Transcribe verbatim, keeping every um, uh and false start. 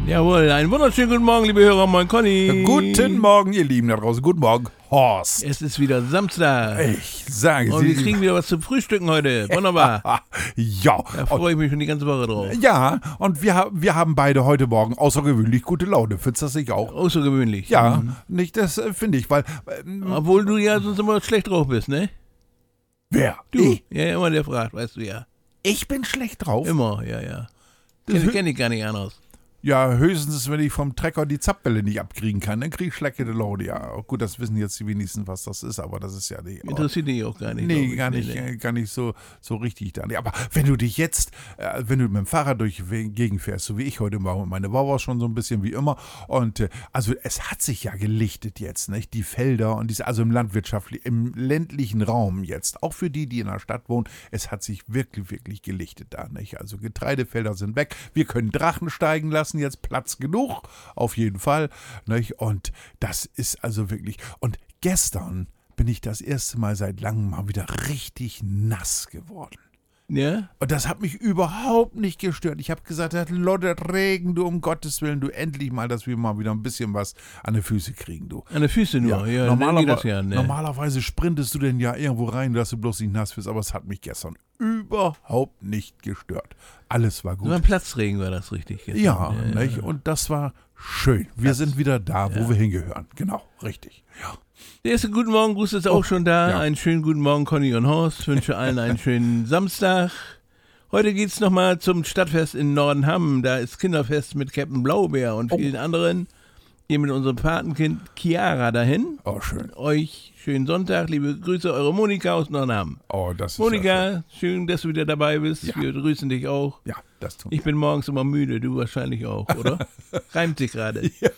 Jawohl, einen wunderschönen guten Morgen, liebe Hörer, moin Conny. Guten Morgen, ihr Lieben da draußen. Guten Morgen, Horst. Es ist wieder Samstag. Ich sage Und Sie. wir kriegen wieder was zum Frühstücken heute. Wunderbar. Ja. Da freue ich mich schon die ganze Woche drauf. Ja, und wir, ha- wir haben beide heute Morgen außergewöhnlich gute Laune. Findest du das nicht auch? Außergewöhnlich. Ja, Mhm. nicht das äh, finde ich, weil. Ähm, Obwohl du ja sonst immer schlecht drauf bist, ne? wer? Du. Ich? Ja, immer der fragt, weißt du ja. Ich bin schlecht drauf. Immer, ja, ja. Das Das hö- kenne ich gar nicht anders. Ja, höchstens, wenn ich vom Trecker die Zapfwelle nicht abkriegen kann, dann kriege ich schlechte Laune. Ja, gut, das wissen jetzt die wenigsten, was das ist, aber das ist ja nicht. Interessiert dich auch gar nicht. Nee, glaub ich. gar nicht, Nee, nee. äh, gar nicht so, so richtig da. Nee, aber wenn du dich jetzt, äh, wenn du mit dem Fahrrad durch die Gegend fährst, so wie ich heute war, und meine Wawa schon so ein bisschen wie immer, und äh, also es hat sich ja gelichtet jetzt, nicht? Die Felder und diese, also im landwirtschaftlichen, im ländlichen Raum jetzt, auch für die, die in der Stadt wohnen, es hat sich wirklich, wirklich gelichtet da, nicht? Also Getreidefelder sind weg, wir können Drachen steigen lassen, jetzt Platz genug, auf jeden Fall, nicht? Und das ist also wirklich, und gestern bin ich das erste Mal seit langem mal wieder richtig nass geworden. Ja? Und das hat mich überhaupt nicht gestört. Ich habe gesagt, das loddert Regen, du, um Gottes Willen, du, endlich mal, dass wir mal wieder ein bisschen was an die Füße kriegen, du. An den Füßen nur. Ja, normalerweise, das ja, ne? normalerweise sprintest du denn ja irgendwo rein, dass du bloß nicht nass wirst, aber es hat mich gestern überhaupt nicht gestört. Alles war So ein gut. Platzregen war das richtig. Gestern. Ja, ja, nicht? Und das war schön. Wir sind wieder da, wo wir hingehören. Genau, richtig. Ja. Der erste Guten Morgen Gruß ist auch schon da. ja. Einen schönen guten Morgen, Conny und Horst. Ich wünsche allen einen schönen Samstag. Heute geht's nochmal zum Stadtfest in Nordenham. Da ist Kinderfest mit Captain Blaubeer und vielen anderen. Ihr mit unserem Patenkind Chiara dahin. Oh, schön. Euch schönen Sonntag. Liebe Grüße, eure Monika aus Nordenham. Oh, das ist ja schön. Monika, schön, dass du wieder dabei bist. Ja. Wir grüßen dich auch. Ja, das tun Ich bin morgens immer müde, du wahrscheinlich auch, oder? Reimt sich gerade. Ja,